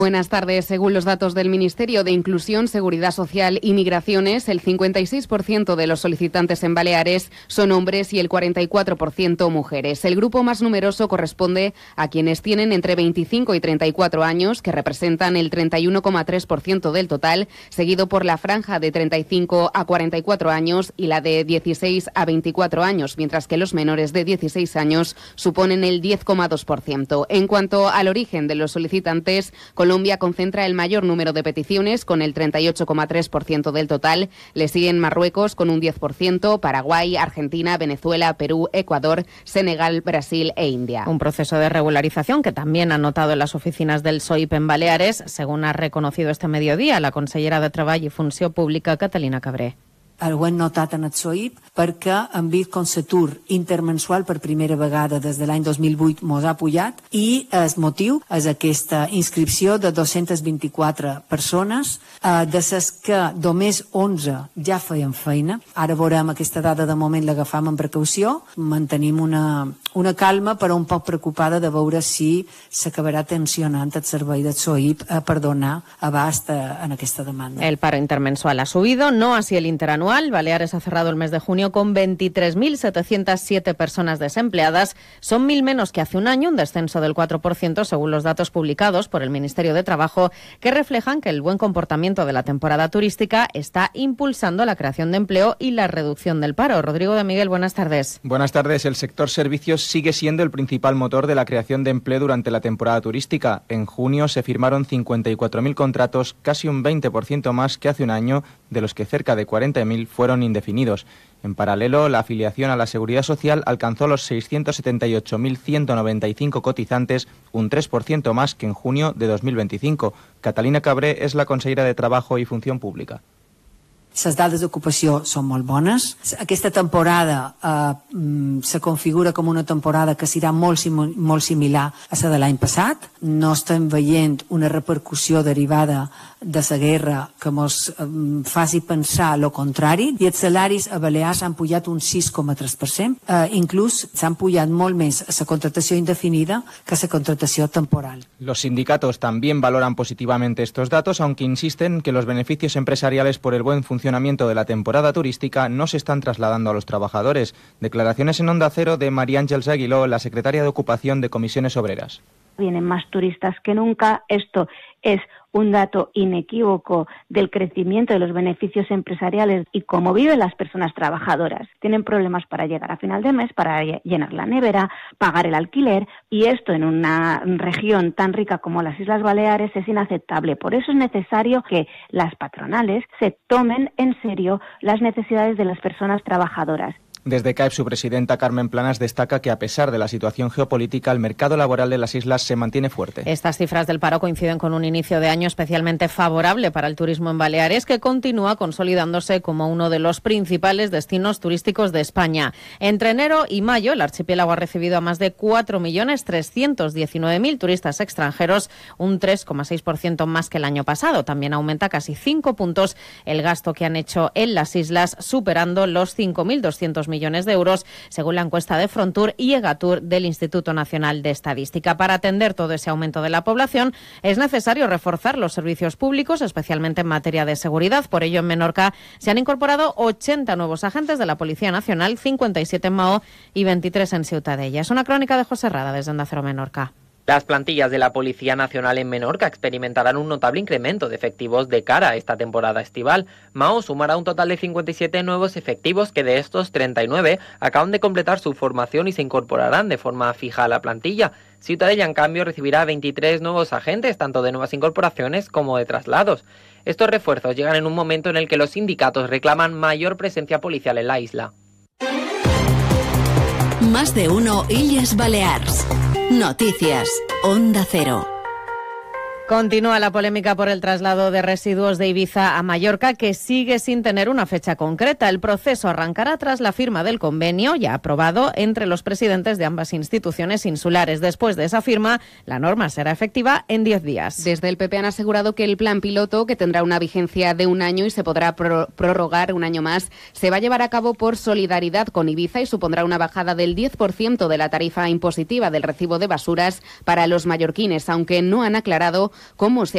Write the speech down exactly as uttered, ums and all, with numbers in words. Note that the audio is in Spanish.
Buenas tardes. Según los datos del Ministerio de Inclusión, Seguridad Social y Migraciones, el cincuenta y seis por ciento de los solicitantes en Baleares son hombres y el cuarenta y cuatro por ciento mujeres. El grupo más numeroso corresponde a quienes tienen entre veinticinco y treinta y cuatro años, que representan el treinta y uno coma tres por ciento del total, seguido por la franja de treinta y cinco a cuarenta y cuatro años y la de dieciséis a veinticuatro años, mientras que los menores de dieciséis años suponen el diez coma dos por ciento. En cuanto al origen de los solicitantes, Colombia concentra el mayor número de peticiones, con el treinta y ocho coma tres por ciento del total. Le siguen Marruecos con un diez por ciento, Paraguay, Argentina, Venezuela, Perú, Ecuador, Senegal, Brasil e India. Un proceso de regularización que también ha notado en las oficinas del S O I P en Baleares, según ha reconocido este mediodía la consellera de Treball i Funció Pública, Catalina Cabré. Ho hem notat en el S O I P perquè hem vist com l'atur intermensual per primera vegada des de l'any dos mil vuit mos ha pujat i el motiu és aquesta inscripció de dos-centes vint-i-quatre persones, eh, de les que només onze ja feien feina. Ara veurem aquesta dada, de moment l'agafam amb precaució, mantenim una, una calma però un poc preocupada de veure si s'acabarà tensionant el servei del S O I P eh, per donar abast en aquesta demanda. El paro intermensual ha subido, no así el interanual. Baleares ha cerrado el mes de junio con veintitrés mil setecientas siete personas desempleadas. Son mil menos que hace un año, un descenso del cuatro por ciento según los datos publicados por el Ministerio de Trabajo, que reflejan que el buen comportamiento de la temporada turística está impulsando la creación de empleo y la reducción del paro. Rodrigo de Miguel, buenas tardes. Buenas tardes. El sector servicios sigue siendo el principal motor de la creación de empleo durante la temporada turística. En junio se firmaron cincuenta y cuatro mil contratos, casi un veinte por ciento más que hace un año, de los que cerca de cuarenta mil fueron indefinidos. En paralelo, la afiliación a la Seguridad Social alcanzó los seiscientos setenta y ocho mil ciento noventa y cinco cotizantes, un tres por ciento más que en junio de dos mil veinticinco. Catalina Cabré és la consellera de Trabajo i Funció Pública. Les dades d'ocupació són molt bones. Aquesta temporada eh, se configura com una temporada que serà molt, molt similar a la de l'any passat. No estem veient una repercussió derivada de la guerra que ens eh, faci pensar el contrari. I els salaris a Balears han pujat un sis coma tres per cent. Eh, inclús s'han pujat molt més a la contratació indefinida que a la contratació temporal. Los sindicatos también valoran positivamente estos datos, aunque insisten que los beneficios empresariales por el buen funcionamiento funcionamiento de la temporada turística no se están trasladando a los trabajadores. Declaraciones en Onda Cero de María Ángeles Aguiló, la secretaria de Ocupación de Comisiones Obreras. Vienen más turistas que nunca. Esto es un dato inequívoco del crecimiento de los beneficios empresariales y cómo viven las personas trabajadoras. Tienen problemas para llegar a final de mes, para llenar la nevera, pagar el alquiler, y esto en una región tan rica como las Islas Baleares es inaceptable. Por eso es necesario que las patronales se tomen en serio las necesidades de las personas trabajadoras. Desde C A E P, su presidenta Carmen Planas destaca que a pesar de la situación geopolítica, el mercado laboral de las islas se mantiene fuerte. Estas cifras del paro coinciden con un inicio de año especialmente favorable para el turismo en Baleares, que continúa consolidándose como uno de los principales destinos turísticos de España. Entre enero y mayo, el archipiélago ha recibido a más de cuatro millones trescientos diecinueve mil turistas extranjeros, un tres coma seis por ciento más que el año pasado. También aumenta casi cinco puntos el gasto que han hecho en las islas, superando los cinco mil doscientos millones de euros, según la encuesta de Frontur y Egatur del Instituto Nacional de Estadística. Para atender todo ese aumento de la población, es necesario reforzar los servicios públicos, especialmente en materia de seguridad. Por ello, en Menorca se han incorporado ochenta nuevos agentes de la Policía Nacional, cincuenta y siete en Maó y veintitrés en Ciutadella. Es una crónica de José Rada desde Onda Cero Menorca. Las plantillas de la Policía Nacional en Menorca experimentarán un notable incremento de efectivos de cara a esta temporada estival. Maó sumará un total de cincuenta y siete nuevos efectivos, que de estos treinta y nueve acaban de completar su formación y se incorporarán de forma fija a la plantilla. Ciutadella, en cambio, recibirá veintitrés nuevos agentes, tanto de nuevas incorporaciones como de traslados. Estos refuerzos llegan en un momento en el que los sindicatos reclaman mayor presencia policial en la isla. Más de uno Illes Balears. Noticias, Onda Cero. Continúa la polémica por el traslado de residuos de Ibiza a Mallorca, que sigue sin tener una fecha concreta. El proceso arrancará tras la firma del convenio ya aprobado entre los presidentes de ambas instituciones insulares. Después de esa firma, la norma será efectiva en diez días. Desde el P P han asegurado que el plan piloto, que tendrá una vigencia de un año y se podrá pro- prorrogar un año más, se va a llevar a cabo por solidaridad con Ibiza y supondrá una bajada del diez por ciento de la tarifa impositiva del recibo de basuras para los mallorquines, aunque no han aclarado cómo se